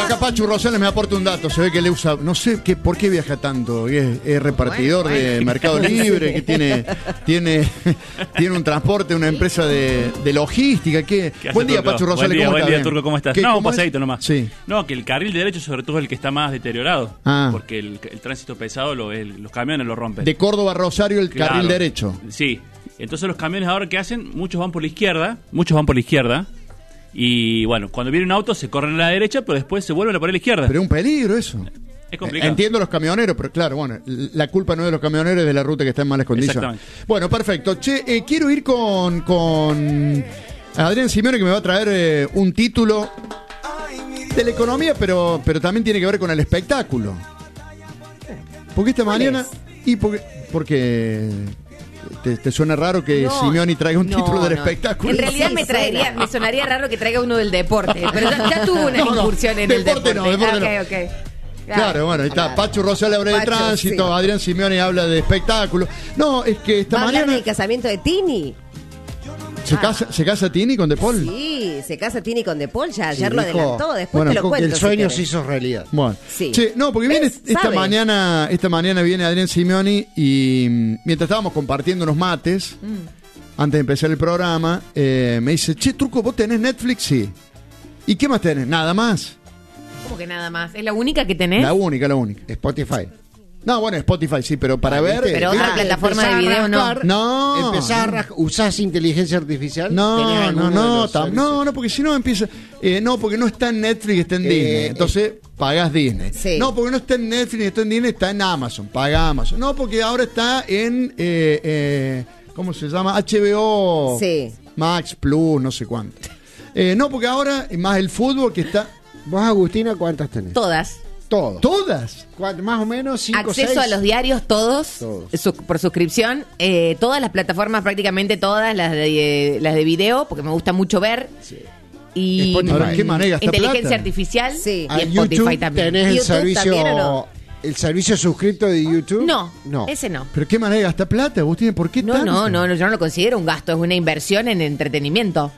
acá Pachu Rosales me aporta un dato. Se ve que le usa, no sé por qué viaja tanto. Es repartidor de Mercado Libre, que tiene un transporte, una empresa de logística. Buen día, Pachu Rosales. Buen día, Turco, ¿cómo estás? No, un pasadito nomás. Sí. No, que el carril derecho sobre todo es el que está más deteriorado. Porque el tránsito pesado, los camiones lo rompen. De Córdoba a Rosario, el carril derecho. Sí. Entonces los camiones ahora, ¿qué hacen? Muchos van por la izquierda. Y bueno, cuando viene un auto se corren a la derecha, pero después se vuelven a poner a la izquierda. Pero es un peligro eso. Es complicado. Entiendo los camioneros, pero claro, bueno, la culpa no es de los camioneros, es de la ruta que está en malas condiciones. Exactamente. Bueno, perfecto. Che, quiero ir con Adrián Simeone, que me va a traer un título de la economía, pero también tiene que ver con el espectáculo. Porque esta mañana... Porque ¿Te suena raro que Simeone traiga un título del espectáculo? En realidad me sonaría raro que traiga uno del deporte, pero ya tuvo una incursión en el deporte. Okay. Claro, bueno, ahí está. Pachu Rosales habla de tránsito, Adrián Simeone habla de espectáculo. No, es que esta mañana... del casamiento de Tini. ¿Se casa Tini con De Paul? Sí, se casa Tini con De Paul, ya ayer lo adelantó, después te lo cuento. El sueño se hizo realidad. Bueno, sí. No, porque viene esta mañana viene Adrián Simeone y mientras estábamos compartiendo unos mates, antes de empezar el programa, me dice, Turco, ¿vos tenés Netflix? Sí. ¿Y qué más tenés? ¿Nada más? ¿Cómo que nada más? ¿Es la única que tenés? La única. Spotify. No, bueno, Spotify sí, pero para ver... Pero otra plataforma de video no. ¿Usás inteligencia artificial? No, porque si no empieza... no, porque no está en Netflix, está en Disney. Entonces, pagás Disney. Sí. No, porque no está en Netflix, está en Disney, está en Amazon. Paga Amazon. No, porque ahora está en... ¿cómo se llama? HBO Max Plus, no sé cuánto. No, porque ahora, más el fútbol que está... ¿Vos, Agustina, cuántas tenés? Todas. ¿Todas? Más o menos 5 o 6. Acceso a los diarios, todos. Por suscripción. Todas las plataformas, prácticamente todas, las de video, porque me gusta mucho ver. Sí. Y ahora, ¿qué manera inteligencia artificial. Sí. Y Spotify YouTube también. ¿Tenés el servicio también, ¿o no? ¿El servicio suscripto de YouTube? No, ese no. ¿Pero qué manera gasta plata, Agustín? ¿Por qué tanto? No, yo no lo considero un gasto, es una inversión en entretenimiento.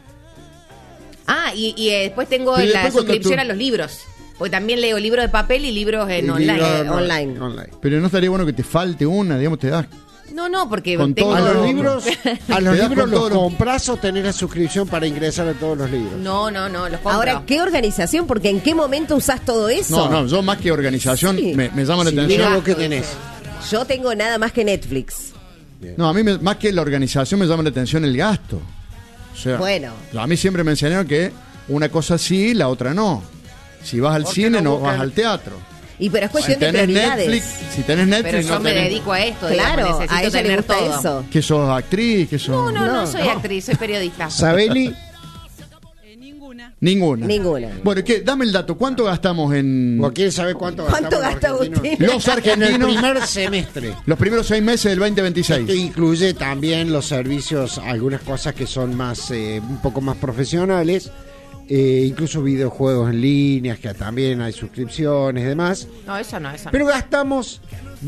Y después tengo la suscripción a los libros. Porque también leo libros de papel y libros online. Pero no estaría bueno que te falte una, digamos, te das. No, porque tengo... ¿A los libros los compras o tenés la suscripción para ingresar a todos los libros? No, los compro. Ahora, ¿qué organización? Porque ¿en qué momento usás todo eso? No, yo más que organización me llama la atención. Mira lo que tenés. Yo tengo nada más que Netflix. Bien. No, a mí más que la organización me llama la atención el gasto. O sea, bueno. A mí siempre me enseñaron que una cosa sí, la otra no. Si vas al cine, no vas al teatro. Pero es cuestión de prioridades. Si tenés Netflix, pero yo me dedico a esto. Claro, a ella le gusta todo. Eso. ¿Que sos actriz? Que sos... No soy actriz, soy periodista. ¿Sabeli? Ninguna. Bueno, dame el dato. ¿Cuánto gastamos en...? ¿O quién sabe cuánto gasta usted? Los argentinos. En el primer semestre. Los primeros 6 meses del 2026. Esto incluye también los servicios, algunas cosas que son más un poco más profesionales. Incluso videojuegos en línea, que también hay suscripciones y demás. No, eso no. Pero gastamos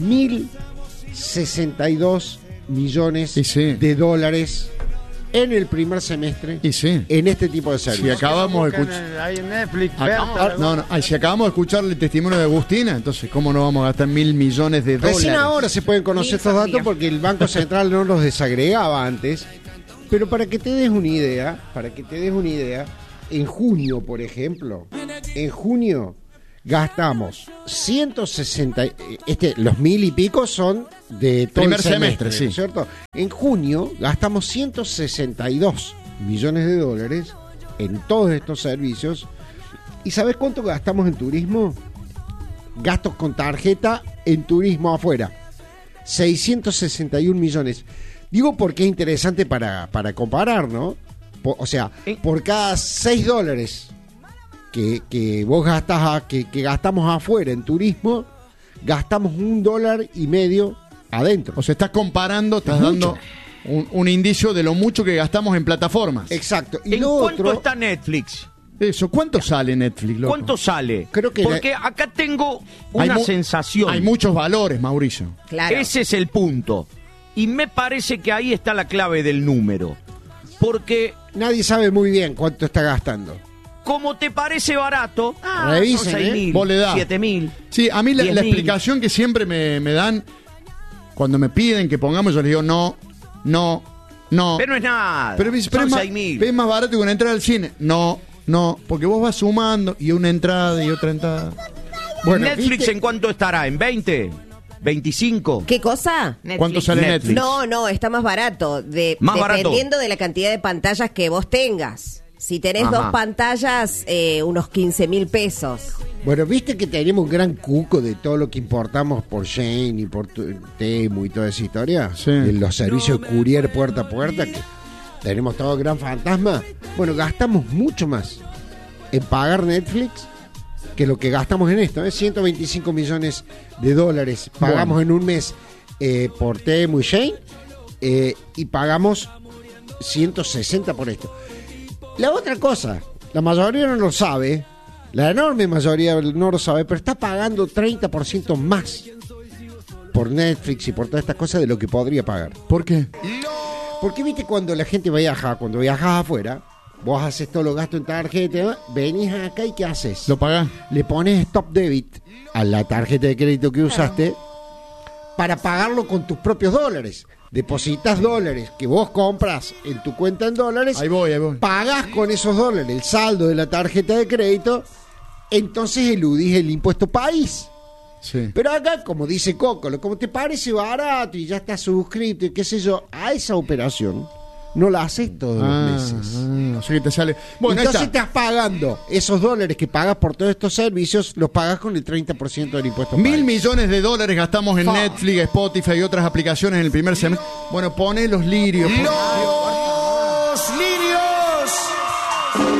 1.062 millones de dólares en el primer semestre en este tipo de servicios. Si acabamos de escuchar... si acabamos de escuchar el testimonio de Agustina, entonces ¿cómo no vamos a gastar 1.000 millones de dólares? Recién ahora se pueden conocer estos datos porque el Banco Central no los desagregaba antes. Pero para que te des una idea, en junio, por ejemplo, gastamos 160, los 1.000 y pico son de todo primer el semestre, sí. ¿cierto? En junio gastamos 162 millones de dólares en todos estos servicios. ¿Y sabes cuánto gastamos en turismo? Gastos con tarjeta en turismo afuera, 661 millones. Digo porque es interesante para comparar, ¿no? O sea, por cada $6 que vos gastás, que gastamos afuera en turismo, gastamos $1.50 adentro. O sea, estás comparando, estás dando un indicio de lo mucho que gastamos en plataformas. Exacto. Y ¿en cuánto está Netflix? Eso, ¿cuánto sale Netflix, loco? ¿Cuánto sale? Creo que porque acá tengo una sensación. Hay muchos valores, Mauricio. Claro. Ese es el punto. Y me parece que ahí está la clave del número. Porque nadie sabe muy bien cuánto está gastando. como te parece barato, revisen, son 6.000, vos le das. 7.000. Sí, a mí la explicación que siempre me dan cuando me piden que pongamos, yo les digo no. Pero no es nada. Pero es más barato que una entrada al cine. No, porque vos vas sumando y una entrada y otra entrada. Bueno, Netflix, ¿en cuánto estará? ¿En 20? ¿25? ¿Qué cosa? Netflix. ¿Cuánto sale Netflix? No, está más barato. Dependiendo de la cantidad de pantallas que vos tengas. Si tenés 2 pantallas, unos 15.000 pesos. Bueno, viste que tenemos un gran cuco de todo lo que importamos por Shane y por Temu y toda esa historia. Sí. De los servicios de courier puerta a puerta, que tenemos todo el gran fantasma. Bueno, gastamos mucho más en pagar Netflix que lo que gastamos en esto. 125 millones de dólares pagamos en un mes por Temu y Shane, y pagamos 160 por esto. La otra cosa, la mayoría no lo sabe, la enorme mayoría no lo sabe, pero está pagando 30% más por Netflix y por todas estas cosas de lo que podría pagar. ¿Por qué? Porque viste cuando la gente viaja, cuando viajas afuera, vos haces todos los gastos en tarjeta, venís acá y ¿qué haces? ¿Lo pagás? Le pones stop debit a la tarjeta de crédito que usaste para pagarlo con tus propios dólares. Depositas dólares que vos compras en tu cuenta en dólares. Ahí voy. Pagás con esos dólares el saldo de la tarjeta de crédito. Entonces eludís el impuesto país. Sí. Pero acá, como dice Coco, como te parece barato y ya estás suscrito y qué sé yo, a esa operación no la haces todos los meses. O sea que te sale. Bueno, entonces estás pagando esos dólares que pagas por todos estos servicios, los pagas con el 30% del impuesto. 1.000 millones de dólares gastamos en Netflix, Spotify y otras aplicaciones en el primer semestre. Bueno, pone los lirios.